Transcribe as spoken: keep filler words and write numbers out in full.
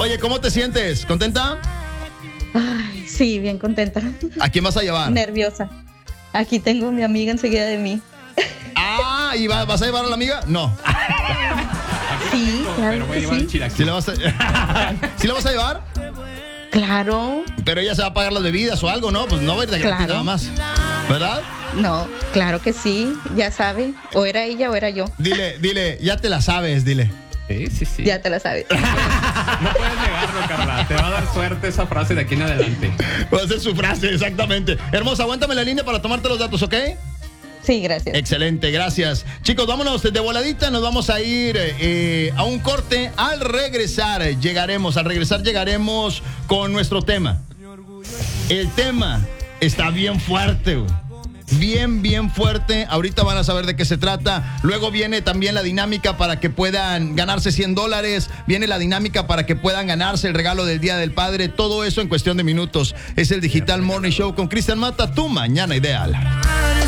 Oye, ¿cómo te sientes? ¿Contenta? Ay, sí, bien contenta. ¿A quién vas a llevar? Nerviosa. Aquí tengo a mi amiga enseguida de mí. Ah, ¿y va- vas a llevar a la amiga? No. Sí, claro Pero voy a que llevar sí. el chilaquil. ¿Sí la vas a, ¿Sí la vas a llevar? Claro. Pero ella se va a pagar las bebidas o algo, ¿no? Pues no va a ir de gratis Claro. nada más. ¿Verdad? No, claro que sí. Ya sabe. O era ella o era yo. Dile, dile, ya te la sabes, dile. Sí, sí, sí. Ya te la sabes. No puedes negarlo, Carla. Te va a dar suerte esa frase de aquí en adelante. Va a ser su frase, exactamente. Hermosa, aguántame la línea para tomarte los datos, ¿ok? Sí, gracias. Excelente, gracias. Chicos, vámonos de voladita, nos vamos a ir eh, a un corte. Al regresar llegaremos, al regresar llegaremos con nuestro tema. El tema está bien fuerte, güey. Bien, bien fuerte. Ahorita van a saber de qué se trata. Luego viene también la dinámica para que puedan ganarse cien dólares. Viene la dinámica para que puedan ganarse el regalo del Día del Padre. Todo eso en cuestión de minutos. Es el Digital Morning Show con Cristian Mata, tu mañana ideal.